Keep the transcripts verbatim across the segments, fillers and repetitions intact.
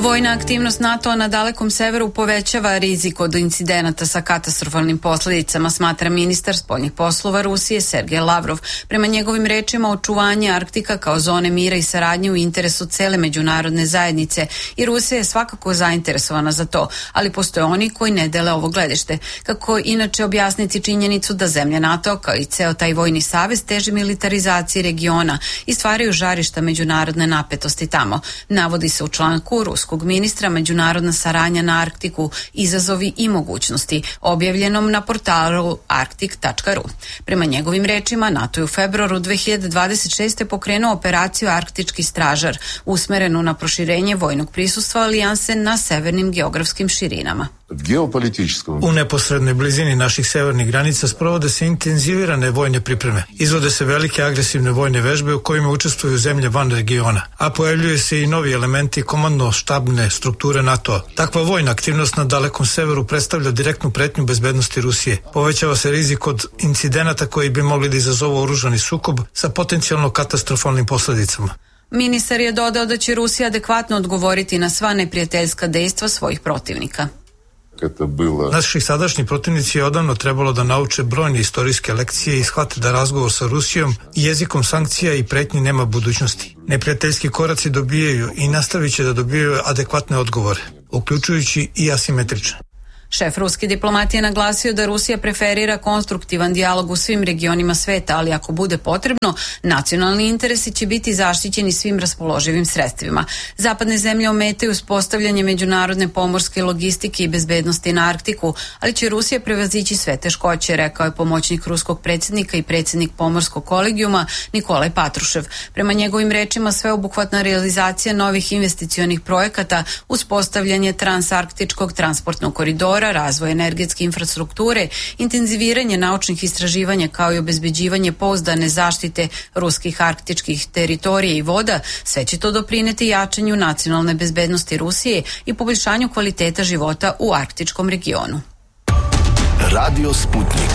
Vojna aktivnost NATO na dalekom severu povećava rizik od incidenata sa katastrofalnim posljedicama, smatra ministar spoljnih poslova Rusije Sergej Lavrov. Prema njegovim rečima, očuvanje Arktika kao zone mira i saradnje u interesu cele međunarodne zajednice i Rusija je svakako zainteresovana za to, ali postoje oni koji ne dele ovo gledište. Kako inače objasniti činjenicu da zemlje NATO kao i ceo taj vojni savez teži militarizaciji regiona i stvaraju žarišta međunarodne napetosti tamo, navodi se u članku ruskog ministra međunarodna saradnja na Arktiku, izazovi i mogućnosti, objavljenom na portalu arktik tačka ru. Prema njegovim rečima, NATO je u februaru dve hiljade dvadeset šeste pokrenuo operaciju Arktički stražar, usmerenu na proširenje vojnog prisustva alijanse na severnim geografskim širinama. U neposrednoj blizini naših severnih granica sprovode se intenzivirane vojne pripreme. Izvode se velike agresivne vojne vežbe u kojima učestvuju zemlje van regiona, a pojavljuje se i novi elementi komandno-štabne strukture NATO-a. Takva vojna aktivnost na dalekom severu predstavlja direktnu pretnju bezbednosti Rusije. Povećava se rizik od incidenata koji bi mogli da izazovu oružani sukob sa potencijalno katastrofalnim posledicama. Ministar je dodao da će Rusija adekvatno odgovoriti na sva neprijateljska dejstva svojih protivnika. Naši sadašnji protivnici je odavno trebalo da nauče brojne istorijske lekcije i shvate da razgovor sa Rusijom i jezikom sankcija i pretnji nema budućnosti. Neprijateljski koraci dobijaju i nastavit će da dobijaju adekvatne odgovore, uključujući i asimetrične. Šef ruske diplomatije naglasio da Rusija preferira konstruktivan dijalog u svim regionima sveta, ali ako bude potrebno, nacionalni interesi će biti zaštićeni svim raspoloživim sredstvima. Zapadne zemlje ometaju uspostavljanje međunarodne pomorske logistike i bezbednosti na Arktiku, ali će Rusija prevazići sve teškoće, rekao je pomoćnik ruskog predsjednika i predsjednik pomorskog kolegijuma Nikolaj Patrušev. Prema njegovim rečima, sveobuhvatna realizacija novih investicionih projekata, uspostavljanje transarktičkog transportnog koridora, razvoj energetske infrastrukture, intenziviranje naučnih istraživanja kao i obezbeđivanje pouzdane zaštite ruskih arktičkih teritorija i voda, sve će to doprineti jačanju nacionalne bezbednosti Rusije i poboljšanju kvaliteta života u arktičkom regionu. Radio Sputnik.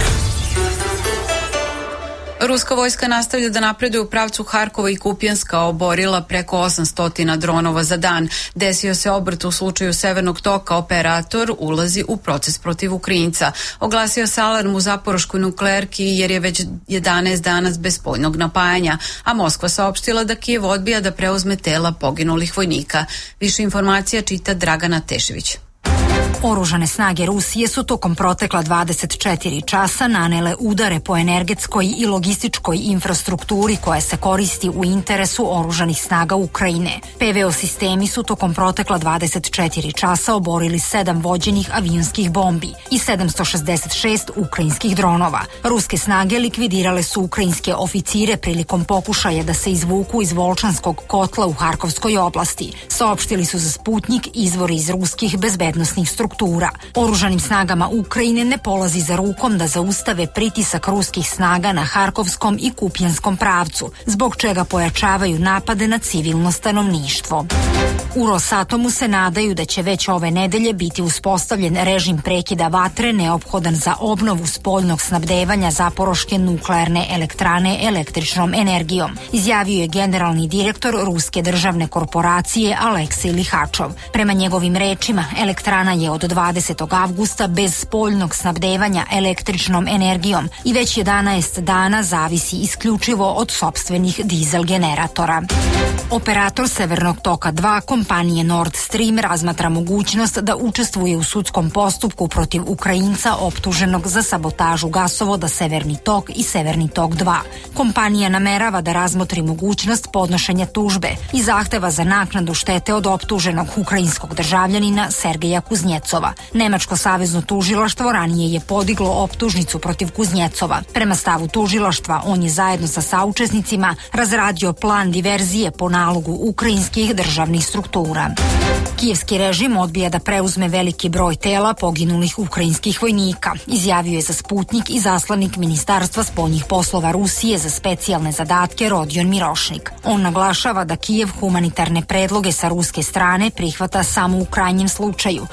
Ruska vojska nastavlja da napreduje u pravcu Harkova i Kupjanska, oborila preko osamsto dronova za dan. Desio se obrt u slučaju Severnog toka, operator ulazi u proces protiv Ukrajinca. Oglasio se alarm u Zaporoškoj nuklearki jer je već jedanaest dana bez spoljnog napajanja, a Moskva saopštila da Kijev odbija da preuzme tela poginulih vojnika. Više informacija čita Dragana Tešević. Oružane snage Rusije su tokom protekla dvadeset četiri časa nanele udare po energetskoj i logističkoj infrastrukturi koja se koristi u interesu oružanih snaga Ukrajine. P V O sistemi su tokom protekla dvadeset četiri časa oborili sedam vođenih avionskih bombi i sedamsto šezdeset šest ukrajinskih dronova. Ruske snage likvidirale su ukrajinske oficire prilikom pokušaja da se izvuku iz Volčanskog kotla u Harkovskoj oblasti. Saopštili su za Sputnik izvori iz ruskih bezbednosnih struktura. Oružanim snagama Ukrajine ne polazi za rukom da zaustave pritisak ruskih snaga na Harkovskom i Kupjanskom pravcu, zbog čega pojačavaju napade na civilno stanovništvo. U Rosatomu se nadaju da će već ove nedelje biti uspostavljen režim prekida vatre neophodan za obnovu spoljnog snabdevanja Zaporoške nuklearne elektrane električnom energijom, izjavio je generalni direktor Ruske državne korporacije Aleksej Lihačov. Prema njegovim rečima, elektrana je od dvadesetog avgusta bez spoljnog snabdevanja električnom energijom i već jedanaest dana zavisi isključivo od sopstvenih dizel generatora. Operator Severnog toka dva kompanije Nord Stream razmatra mogućnost da učestvuje u sudskom postupku protiv Ukrajinca optuženog za sabotažu gasovoda Severni tok i Severni tok dva. Kompanija namerava da razmotri mogućnost podnošenja tužbe i zahteva za naknadu štete od optuženog ukrajinskog državljanina Sergeja Kuznjecova. Nemačko savezno tužilaštvo ranije je podiglo optužnicu protiv Kuznjecova. Prema stavu tužilaštva, on je zajedno sa saučesnicima razradio plan diverzije po nalogu ukrajinskih državnih struktura. Kijevski režim odbija da preuzme veliki broj tela poginulih ukrajinskih vojnika, izjavio je za Sputnik i zaslanik Ministarstva spoljnih poslova Rusije za specijalne zadatke Rodion Mirošnik. On naglašava da Kijev humanitarne predloge sa ruske strane prihvata samo u krajnjem slučaju, jer u njih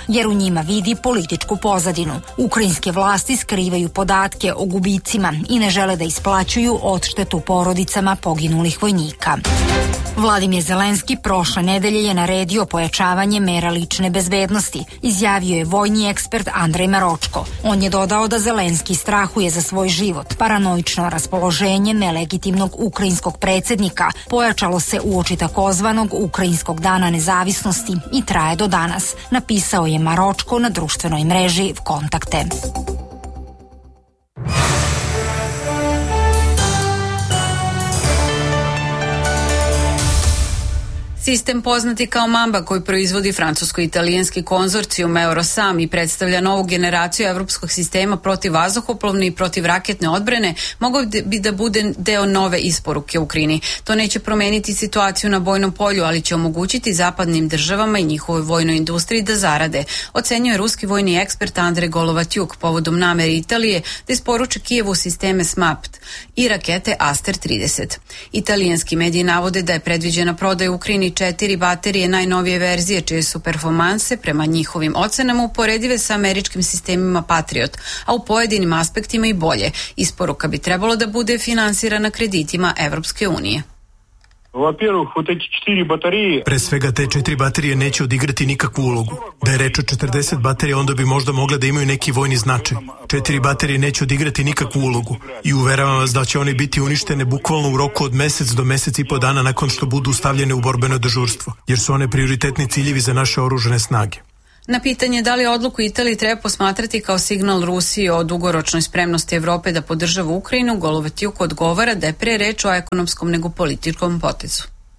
njima vidi političku pozadinu. Ukrajinske vlasti skrivaju podatke o gubicima i ne žele da isplaćuju odštetu porodicama poginulih vojnika. Vladimir Zelenski prošle nedelje je naredio pojačavanje mera lične bezbednosti, izjavio je vojni ekspert Andrej Maročko. On je dodao da Zelenski strahuje za svoj život. Paranoično raspoloženje nelegitimnog ukrajinskog predsjednika pojačalo se uoči takozvanog Ukrajinskog dana nezavisnosti i traje do danas, napisao je Maročko na društvenoj mreži Kontakte. Sistem poznati kao Mamba, koji proizvodi francusko-italijanski konzorcijum Eurosam i predstavlja novu generaciju evropskog sistema protiv vazduhoplovne i protiv raketne odbrane, mogao bi da bude deo nove isporuke Ukrajini. To neće promeniti situaciju na bojnom polju, ali će omogućiti zapadnim državama i njihovoj vojnoj industriji da zarade, ocenjuje ruski vojni ekspert Andrej Golovatjuk povodom namere Italije da isporuče Kijevu sisteme SMAPT i rakete Aster trideset. Italijanski mediji navode da je predviđena prodaja Ukrajini četiri baterije najnovije verzije, čije su performanse prema njihovim ocenama uporedive sa američkim sistemima Patriot, a u pojedinim aspektima i bolje. Isporuka bi trebalo da bude finansirana kreditima Evropske unije. Pre svega te četiri baterije neće odigrati nikakvu ulogu. Da je reč o četrdeset baterija, onda bi možda mogle da imaju neki vojni značaj. Četiri baterije neće odigrati nikakvu ulogu i uveravam vas da će one biti uništene bukvalno u roku od mesec do mesec i po dana nakon što budu stavljene u borbeno dežurstvo, jer su one prioritetni ciljevi za naše oružane snage. Na pitanje da li odluku Italije treba posmatrati kao signal Rusiji o dugoročnoj spremnosti Evrope da podržava Ukrajinu, Golovatjuk odgovara da je pre reč o ekonomskom nego političkom potezu.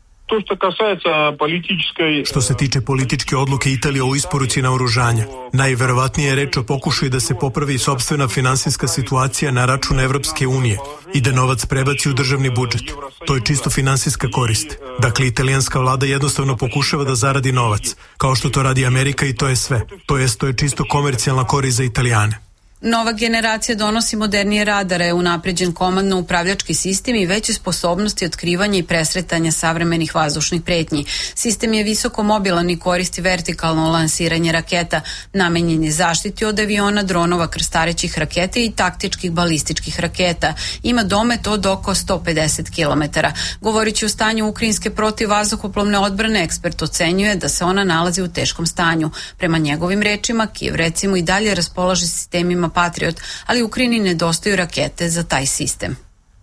Što se tiče političke odluke Italije o isporuci naoružanja, najverovatnije je reč o pokušaju da se popravi sopstvena finansijska situacija na račun Evropske unije i da novac prebaci u državni budžet. To je čisto finansijska korist. Dakle, italijanska vlada jednostavno pokušava da zaradi novac, kao što to radi Amerika, i to je sve. To jest, to je čisto komercijalna korist za Italijane. Nova generacija donosi modernije radare, unapređen komandno-upravljački sistem i veće sposobnosti otkrivanja i presretanja savremenih vazdušnih pretnji. Sistem je visoko mobilan i koristi vertikalno lansiranje raketa, namenjen je zaštiti od aviona, dronova, krstarećih raketa i taktičkih balističkih raketa. Ima domet od oko sto pedeset kilometara. Govorići o stanju ukrajinske protivvazduhoplovne odbrane, ekspert ocenjuje da se ona nalazi u teškom stanju. Prema njegovim rečima, Kijev recimo i dalje raspolaže sistemima Patriot, ali Ukrajini nedostaju rakete za taj sistem.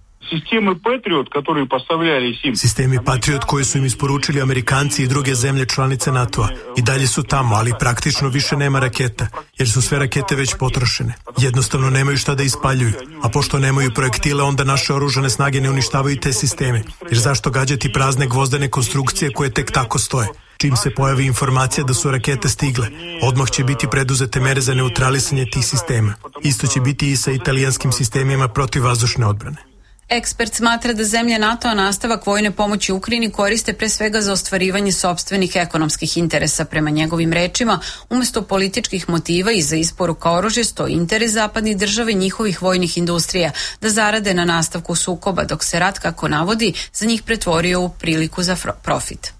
Sistemi Patriot koje su im isporučili Amerikanci i druge zemlje članice NATO-a i dalje su tamo, ali praktično više nema raketa, jer su sve rakete već potrošene. Jednostavno nemaju šta da ispaljuju, a pošto nemaju projektile, onda naše oružane snage ne uništavaju te sisteme, jer zašto gađati prazne gvozdene konstrukcije koje tek tako stoje? Čim se pojavi informacija da su rakete stigle, odmah će biti preduzete mere za neutralisanje tih sistema. Isto će biti i sa italijanskim sistemima protivvazdušne odbrane. Ekspert smatra da zemlje NATO-a nastavak vojne pomoći Ukrajini koriste pre svega za ostvarivanje sopstvenih ekonomskih interesa. Prema njegovim rečima, umesto političkih motiva i za isporuka oružja stoji interes zapadnih država i njihovih vojnih industrija da zarade na nastavku sukoba, dok se rat, kako navodi, za njih pretvorio u priliku za profit.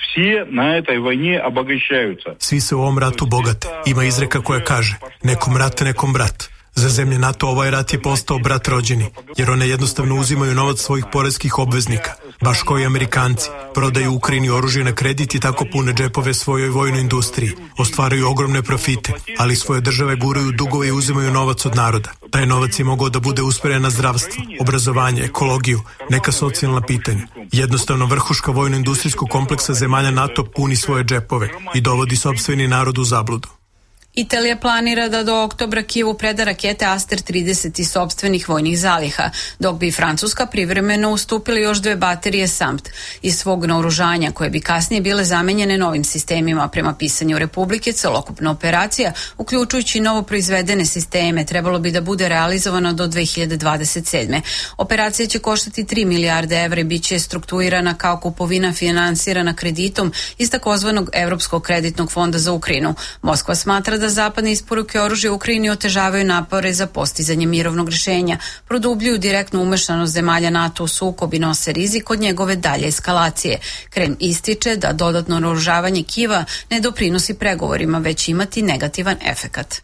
Svi se u ovom ratu bogate. Ima izreka koja kaže: nekom rat, nekom brat. Za zemlje NATO ovaj rat je postao brat rođeni, jer one jednostavno uzimaju novac svojih poreskih obveznika, baš kao i Amerikanci. Prodaju Ukrajini oružje na kredit i tako pune džepove svojoj vojnoj industriji. Ostvaraju ogromne profite, ali svoje države guraju dugove i uzimaju novac od naroda. Taj novac je mogao da bude usmjeren na zdravstvo, obrazovanje, ekologiju, neka socijalna pitanja. Jednostavno vrhuška vojno-industrijskog kompleksa zemalja NATO puni svoje džepove i dovodi sopstveni narod u zabludu. Italija planira da do oktobra Kijevu preda rakete Aster trideset iz sopstvenih vojnih zaliha, dok bi Francuska privremeno ustupili još dve baterije SAMPT iz svog naoružanja, koje bi kasnije bile zamenjene novim sistemima. Prema pisanju Republike, celokupna operacija, uključujući novo proizvedene sisteme, trebalo bi da bude realizovana do dve hiljade dvadeset sedme. Operacija će koštati tri milijarde evra i bit će strukturirana kao kupovina finansirana kreditom iz takozvanog Evropskog kreditnog fonda za Ukrajinu. Moskva smatra da zapadne isporuke oružja Ukrajini otežavaju napore za postizanje mirovnog rješenja, produbljuju direktnu umešanost zemalja NATO u sukob i nose rizik od njegove dalje eskalacije. Kreml ističe da dodatno naoružavanje Kijeva ne doprinosi pregovorima, već imati negativan efekat.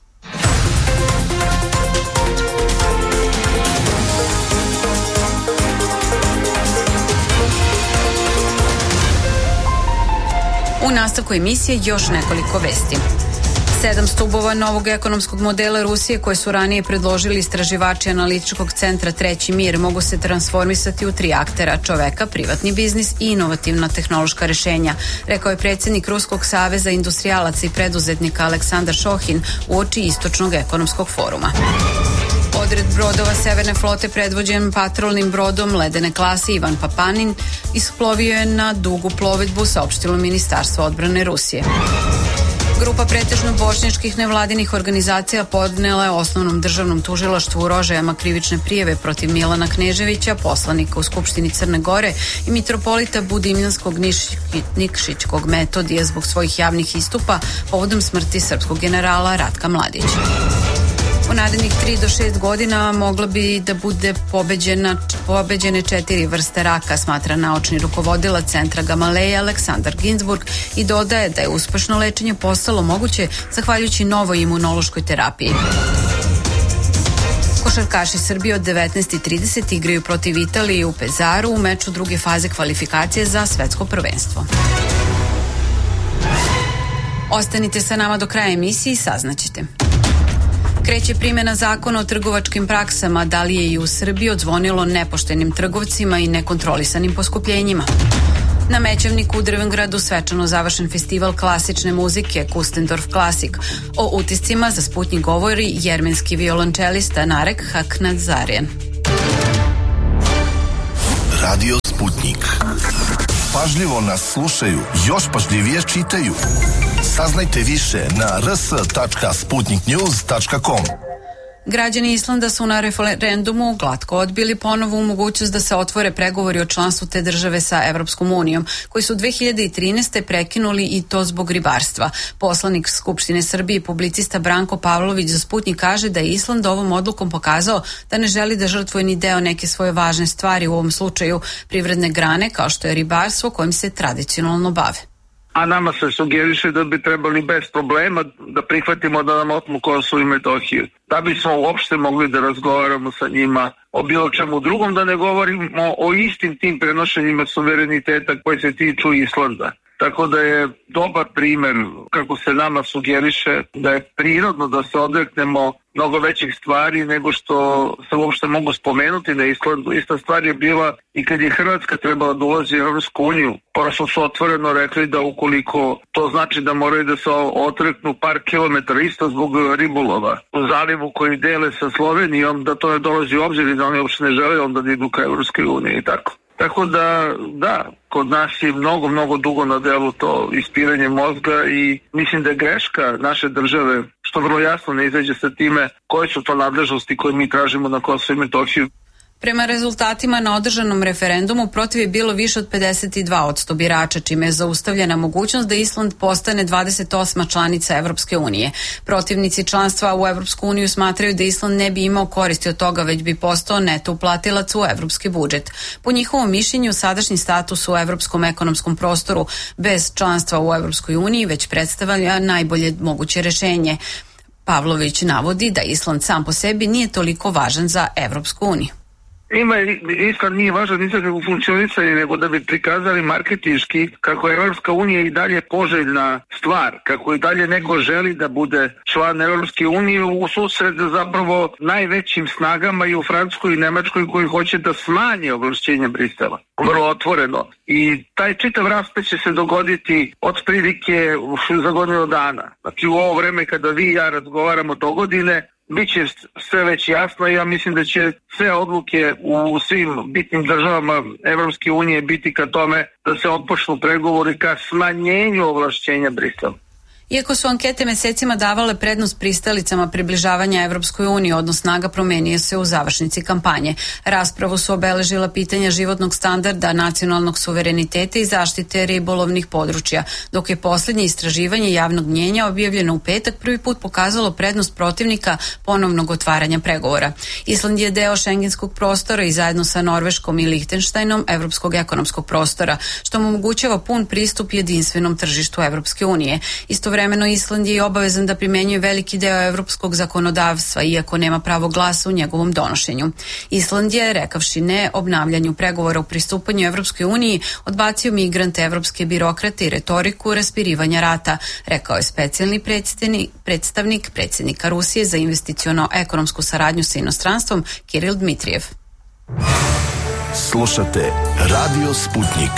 U nastavku emisije još nekoliko vesti. Sedam stubova novog ekonomskog modela Rusije koje su ranije predložili istraživači analitičkog centra Treći mir mogu se transformisati u tri aktera: čoveka, privatni biznis i inovativna tehnološka rešenja, rekao je predsjednik Ruskog saveza industrijalaca i preduzetnika Aleksandar Šohin uoči Istočnog ekonomskog foruma. Odred brodova Severne flote predvođen patrolnim brodom ledene klase Ivan Papanin isplovio je na dugu plovidbu, saopštilo Ministarstvo odbrane Rusije. Grupa pretežno bošnjačkih nevladinih organizacija podnela je osnovnom državnom tužilaštvu u Rožajama krivične prijave protiv Milana Kneževića, poslanika u Skupštini Crne Gore, i mitropolita Budimljanskog Nikšićkog Metodija zbog svojih javnih istupa povodom smrti srpskog generala Ratka Mladića. U narednih tri do šest godina mogla bi da bude pobeđena, pobeđene četiri vrste raka, smatra naučni rukovodilac centra Gamaleja Aleksandar Ginsburg, i dodaje da je uspešno lečenje postalo moguće zahvaljujući novoj imunološkoj terapiji. Košarkaši Srbije od devetnaest i trideset igraju protiv Italije u Pezaru u meču druge faze kvalifikacije za svetsko prvenstvo. Ostanite sa nama do kraja emisije i saznaćete. Kreće primjena zakona o trgovačkim praksama, da li je i u Srbiji odzvonilo nepoštenim trgovcima i nekontrolisanim poskupljenjima. Na Mećavniku u Drvengradu svečano završen festival klasične muzike Kustendorf Klasik. O utiscima za Sputnjik govori jermenski violončelista Narek Haknadzarijan. Radio Sputnik. Pažljivo nas slušaju, još pažljivije čitaju. Saznajte više na r s tačka sputnik news tačka com. Građani Islanda su na referendumu glatko odbili ponovu mogućnost da se otvore pregovori o članstvu te države sa Evropskom unijom, koji su dve hiljade trinaeste. prekinuli i to zbog ribarstva. Poslanik Skupštine Srbije i publicista Branko Pavlović za Sputnik kaže da je Island ovom odlukom pokazao da ne želi da žrtvuje ni deo neke svoje važne stvari, u ovom slučaju privredne grane kao što je ribarstvo kojim se tradicionalno bave. A nama se sugeriše da bi trebali bez problema da prihvatimo da nam otmu Kosovo i Metohiju. Da bismo uopšte mogli da razgovaramo sa njima o bilo čemu drugom, da ne govorimo o istim tim prenošenjima suvereniteta koji se tiču Islanda. Tako da je dobar primer, kako se nama sugeriše, da je prirodno da se odreknemo mnogo većih stvari nego što se uopšte mogu spomenuti na Islandu. Ista stvar je bila i kad je Hrvatska trebala da ulazi u Evropsku uniju. Prosto su otvoreno rekli da ukoliko to znači da moraju da se odreknu par kilometara isto zbog ribolova u zalivu koji dele sa Slovenijom, da to ne dolazi u obzir i da oni uopšte ne žele onda da idu ka Evropskoj uniji i tako. Tako da, da, kod nas je mnogo, mnogo dugo na delu to ispiranje mozga i mislim da je greška naše države što vrlo jasno ne izađe sa time koje su to nadležnosti koje mi tražimo na Kosovo i Metohiju. Prema rezultatima na održanom referendumu protiv je bilo više od pedeset dva posto birača, čime je zaustavljena mogućnost da Island postane dvadeset osma članica Evropske unije. Protivnici članstva u Evropsku uniju smatraju da Island ne bi imao koristi od toga, već bi postao neto uplatilac u evropski budžet. Po njihovom mišljenju, sadašnji status u evropskom ekonomskom prostoru bez članstva u Evropskoj uniji već predstavlja najbolje moguće rešenje. Pavlović navodi da Island sam po sebi nije toliko važan za Evropsku uniju. Ima, Island nije važan ni za kako funkcionisanje, nego da bi prikazali marketinški kako je Evropska unija i dalje poželjna stvar, kako i dalje neko želi da bude član Evropske unije u susret zapravo najvećim snagama i u Francuskoj i Nemačkoj koji hoće da smanje ovlašćenja Brisela. Vrlo otvoreno. I taj čitav rasplet će se dogoditi od prilike za godinu dana. Znači u ovo vreme kada vi i ja razgovaramo do godine, biće sve već jasno i ja mislim da će sve odluke u svim bitnim državama Evropske unije biti ka tome da se otpočnu pregovori ka smanjenju ovlašćenja Brisela. Iako su ankete mesecima davale prednost pristalicama približavanja Evropskoj uniji, odnos snaga promenio se u završnici kampanje. Raspravu su obeležila pitanja životnog standarda, nacionalnog suvereniteta i zaštite ribolovnih područja, dok je poslednje istraživanje javnog mnjenja objavljeno u petak prvi put pokazalo prednost protivnika ponovnog otvaranja pregovora. Island je deo šengenskog prostora i zajedno sa Norveškom i Lihtenštajnom evropskog ekonomskog prostora, što mu omogućava pun pristup jedinstvenom tržištu Evropske unije. Istovremeno Island je i obavezan da primenjuje veliki deo evropskog zakonodavstva, iako nema pravo glasa u njegovom donošenju. Island je, rekavši ne obnavljanju pregovora o pristupanju Evropskoj uniji, odbacio migrante, evropske birokrate i retoriku raspirivanja rata, rekao je specijalni predstavnik predsjednika Rusije za investiciono-ekonomsku saradnju sa inostranstvom Kiril Dmitrijev. Slušate Radio Sputnik.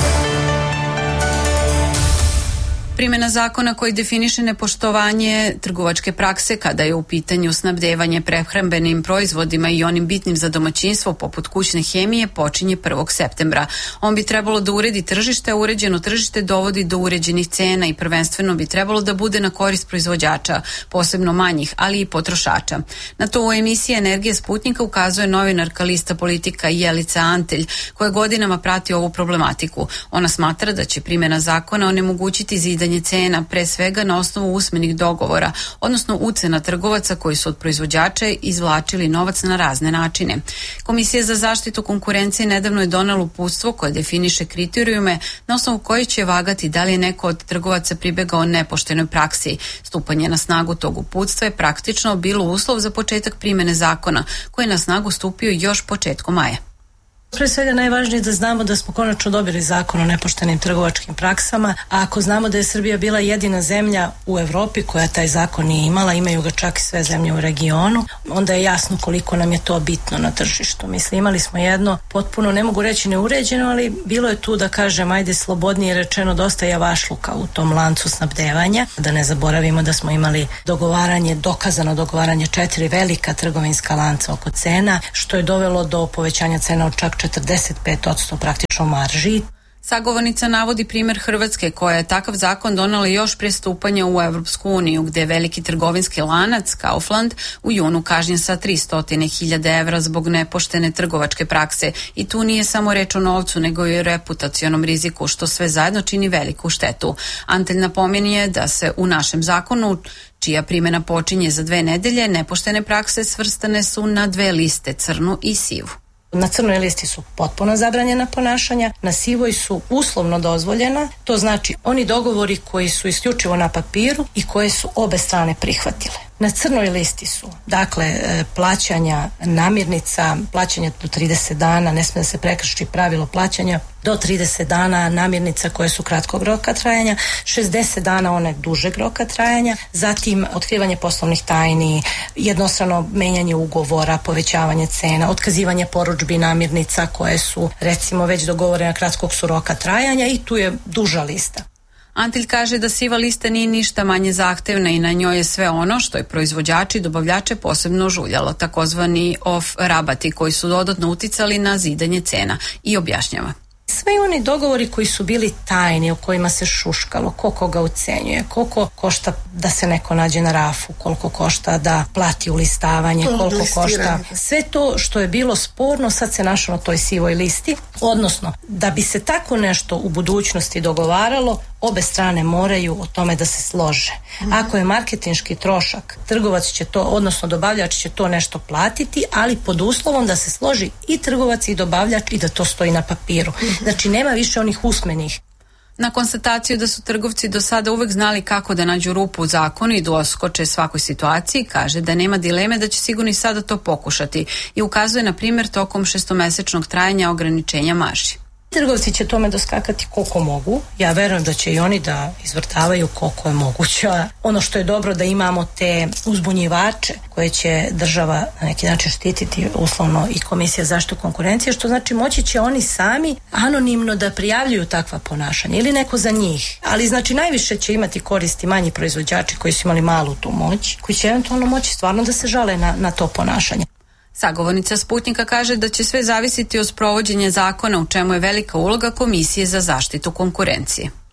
Primjena zakona koji definiše nepoštovanje trgovačke prakse kada je u pitanju snabdevanje prehrambenim proizvodima i onim bitnim za domaćinstvo poput kućne hemije počinje prvog septembra. On bi trebalo da uredi tržište, a uređeno tržište dovodi do uređenih cena i prvenstveno bi trebalo da bude na korist proizvođača, posebno manjih, ali i potrošača. Na to u emisiji Energije Sputnika ukazuje novinarka lista Politika Jelica Antelj, koja godinama prati ovu problematiku. Ona smatra da će primjena zakona onemogućiti zidanje cena, pre svega na osnovu usmenih dogovora, odnosno ucena trgovaca koji su od proizvođača izvlačili novac na razne načine. Komisija za zaštitu konkurencije nedavno je donela uputstvo koje definiše kriterijume na osnovu koji će vagati da li je neko od trgovaca pribegao nepoštenoj praksi. Stupanje na snagu tog uputstva je praktično bilo uslov za početak primjene zakona, koji je na snagu stupio još početkom maja. Pre svega najvažnije je da znamo da smo konačno dobili zakon o nepoštenim trgovačkim praksama, a ako znamo da je Srbija bila jedina zemlja u Evropi koja taj zakon nije imala, imaju ga čak i sve zemlje u regionu, onda je jasno koliko nam je to bitno na tržištu. Mislim, imali smo jedno potpuno, ne mogu reći neuređeno, ali bilo je tu, da kažem, ajde slobodnije rečeno, dosta javašluka u tom lancu snabdevanja. Da ne zaboravimo da smo imali dogovaranje, dokazano dogovaranje četiri velika trgovinska lanca oko cena, što je dovelo do povećanja cena od čak četrdeset pet posto praktično marži. Sagovornica navodi primjer Hrvatske, koja je takav zakon donala još pre stupanja u Evropsku uniju, gde je veliki trgovinski lanac Kaufland u junu kažnjen sa tristo hiljada evra zbog nepoštene trgovačke prakse. I tu nije samo reč o novcu, nego i o reputacionom riziku, što sve zajedno čini veliku štetu. Antelj napominje da se u našem zakonu, čija primjena počinje za dve nedelje, nepoštene prakse svrstane su na dve liste, crnu i sivu. Na crnoj listi su potpuno zabranjena ponašanja, na sivoj su uslovno dozvoljena, to znači oni dogovori koji su isključivo na papiru i koje su obe strane prihvatile. Na crnoj listi su, dakle, plaćanja namirnica, plaćanja do trideset dana, ne smije da se prekrši pravilo plaćanja, do trideset dana namirnica koje su kratkog roka trajanja, šezdeset dana one dužeg roka trajanja, zatim otkrivanje poslovnih tajni, jednostrano menjanje ugovora, povećavanje cena, otkazivanje porudžbi namirnica koje su recimo već dogovorene kratkog su roka trajanja i tu je duža lista. Antelj kaže da siva lista nije ništa manje zahtevna i na njoj je sve ono što je proizvođači i dobavljače posebno žuljalo, takozvani off rabati koji su dodatno uticali na zidanje cena, i objašnjava. Sve oni dogovori koji su bili tajni, o kojima se šuškalo, ko koga ucenjuje, koliko košta da se neko nađe na rafu, koliko košta da plati ulistavanje, koliko košta. Sve to što je bilo sporno sad se našlo na toj sivoj listi, odnosno da bi se tako nešto u budućnosti dogovaralo, obe strane moraju o tome da se slože. Ako je marketinški trošak, trgovac će to, odnosno dobavljač će to nešto platiti, ali pod uslovom da se složi i trgovac i dobavljač i da to stoji na papiru. Znači nema više onih usmenih. Na konstataciju da su trgovci do sada uvek znali kako da nađu rupu u zakonu i da oskoče svakoj situaciji, kaže da nema dileme da će sigurno i sada to pokušati i ukazuje na primjer tokom šestomesečnog trajanja ograničenja marži. Trgovci će tome doskakati koliko mogu. Ja verujem da će i oni da izvrtavaju koliko je moguće. Ono što je dobro da imamo te uzbunjivače koje će država na neki način štititi, uslovno i Komisija za zaštitu konkurencije, što znači moći će oni sami anonimno da prijavljuju takva ponašanja ili neko za njih. Ali znači najviše će imati koristi manji proizvođači koji su imali malu tu moć, koji će eventualno moći stvarno da se žale na, na to ponašanje. Sagovornica Sputnika kaže da će sve zavisiti od sprovođenja zakona, u čemu je velika uloga Komisije za zaštitu konkurencije.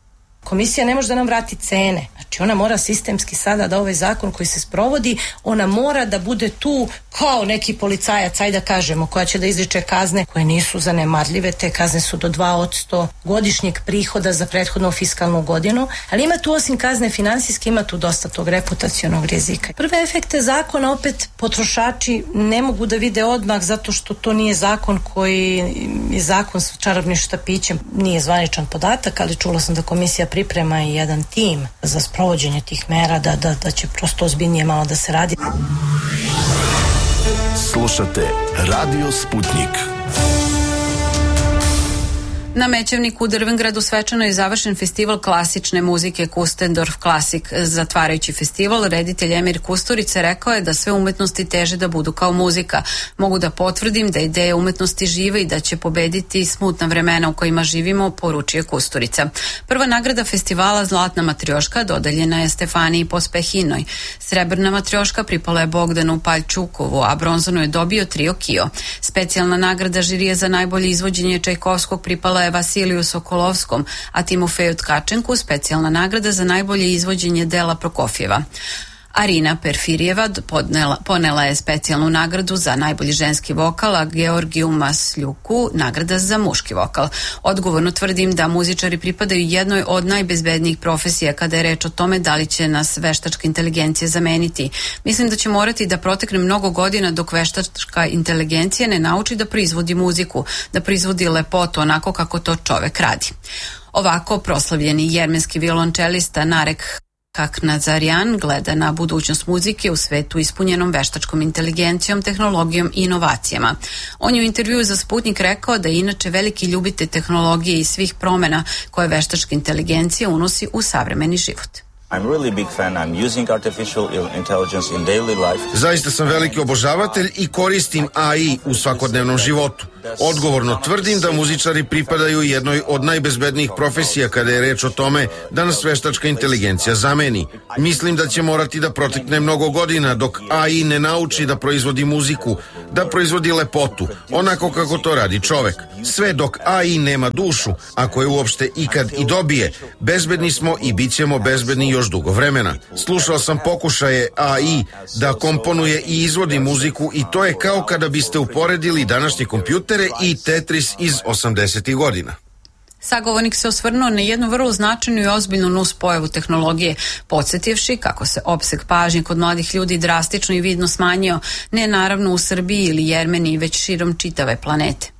komisija ne može da nam vrati cene. Znači ona mora sistemski sada da ovaj zakon koji se sprovodi, ona mora da bude tu kao neki policajac, ajde da kažemo, koja će da izriče kazne koje nisu zanemarljive, te kazne su do dva posto godišnjeg prihoda za prethodnu fiskalnu godinu, ali ima tu osim kazne finansijske, ima tu dosta tog reputacionog rizika. Prve efekte zakona opet potrošači ne mogu da vide odmah zato što to nije zakon koji je zakon sa čarobnim štapićem, nije zvaničan podatak, ali čula sam da komisija priprema i jedan tim za sprovođenje tih mera, da, da, da će prosto ozbiljnije malo da se radi. Slušate Radio Sputnik. Na Mećevniku u Drvengradu svečano je završen festival klasične muzike Kustendorf Classic. Zatvarajući festival, reditelj Emir Kusturica rekao je da sve umetnosti teže da budu kao muzika. Mogu da potvrdim da ideja umetnosti živa i da će pobediti smutna vremena u kojima živimo, poručio Kusturica. Prva nagrada festivala Zlatna matrioška dodeljena je Stefaniji Pospehinoj. Srebrna matrioška pripala je Bogdanu Paljčukovu, a bronzanu je dobio trio Kio. Specijalna nagrada žirije za najbolje izvođenje Čajkovskog pripala je Vasiliju Sokolovskom, a Timofeju Tkačenku specijalna nagrada za najbolje izvođenje dela Prokofjeva. Arina Perfirijeva podnela, ponela je specijalnu nagradu za najbolji ženski vokal, a Georgiju Masljuku nagrada za muški vokal. Odgovorno tvrdim da muzičari pripadaju jednoj od najbezbednijih profesija kada je reč o tome da li će nas veštačka inteligencija zameniti. Mislim da će morati da protekne mnogo godina dok veštačka inteligencija ne nauči da proizvodi muziku, da proizvodi lepotu onako kako to čovek radi. Ovako proslavljeni jermenski violončelista Narek Haknazarian gleda na budućnost muzike u svetu ispunjenom veštačkom inteligencijom, tehnologijom i inovacijama. On je u intervjuu za Sputnik rekao da je inače veliki ljubitelj tehnologije i svih promena koje veštačka inteligencija unosi u savremeni život. I'm really big fan. I'm using artificial intelligence in daily life. Zaista sam veliki obožavatelj i koristim A I u svakodnevnom životu. Odgovorno tvrdim da muzičari pripadaju jednoj od najbezbednijih profesija kada je reč o tome da nas veštačka inteligencija zameni. Mislim da će morati da protekne mnogo godina dok A I ne nauči da proizvodi muziku, da proizvodi lepotu, onako kako to radi čovek. Sve dok A I nema dušu, ako je uopšte ikad i dobije, bezbedni smo i bit ćemo bezbedni još dugo vremena. Slušao sam pokušaje A I da komponuje i izvodi muziku i to je kao kada biste uporedili današnje kompjutere i Tetris iz osamdesetih godina. Sagovornik se osvrnuo na jednu vrlo značajnu i ozbiljnu nuspojavu tehnologije, podsjetivši kako se opseg pažnje kod mladih ljudi drastično i vidno smanjio, ne naravno u Srbiji ili Jermeniji, već širom čitave planete.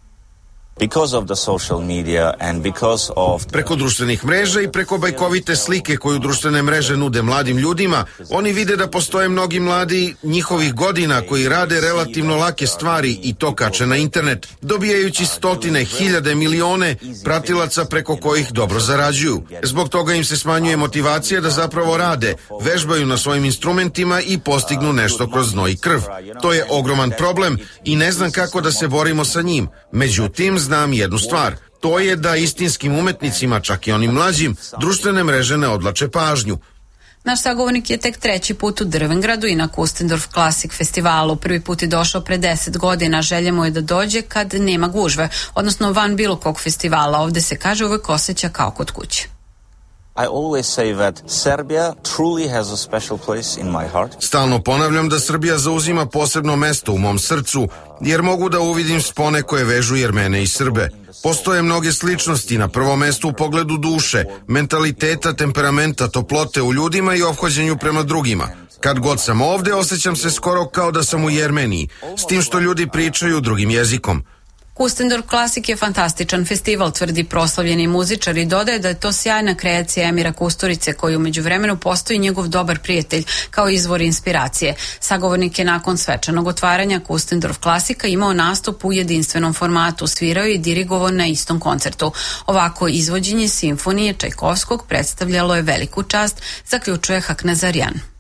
Because of the social media and because of... Preko društvenih mreža i preko bajkovite slike koju društvene mreže nude mladim ljudima, oni vide da postoje mnogi mladi njihovih godina koji rade relativno lake stvari i to kače na internet, dobijajući stotine, hiljade, milione pratilaca preko kojih dobro zarađuju. Zbog toga im se smanjuje motivacija da zapravo rade, vežbaju na svojim instrumentima i postignu nešto kroz znoj i krv. To je ogroman problem i ne znam kako da se borimo sa njim. Međutim, znam jednu stvar, to je da istinskim umetnicima, čak i onim mlađim, društvene mreže ne odvlače pažnju. Naš sagovornik je tek treći put u Drvengradu i na Kustendorf Classic festivalu. Prvi put je došao pre deset godina, želja mu je da dođe kad nema gužve, odnosno van bilo kog festivala. Ovde se kaže uvek osjeća kao kod kuće. I always say that Serbia truly has a special place in my heart. Stalno ponavljam da Srbija zauzima posebno mesto u mom srcu, jer mogu da uvidim spone koje vežu Jermene i Srbe. Postoje mnoge sličnosti, na prvom mestu u pogledu duše, mentaliteta, temperamenta, toplote u ljudima i ophođenju prema drugima. Kad god sam ovde, osjećam se skoro kao da sam u Jermeniji, s tim što ljudi pričaju drugim jezikom. Kustendorf Classic je fantastičan festival, tvrdi proslavljeni muzičar i dodaje da je to sjajna kreacija Emira Kusturice, koji u međuvremenu postoji njegov dobar prijatelj kao izvor inspiracije. Sagovornik je nakon svečanog otvaranja Kustendorf Classica imao nastup u jedinstvenom formatu, svirao i dirigovao na istom koncertu. Ovako izvođenje simfonije Čajkovskog predstavljalo je veliku čast, zaključuje Haknazarian.